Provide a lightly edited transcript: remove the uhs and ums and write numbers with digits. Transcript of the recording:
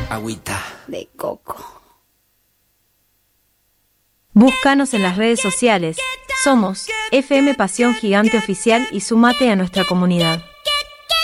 Agüita de coco. Búscanos en las redes sociales. Somos FM Pasión Gigante Oficial y sumate a nuestra comunidad.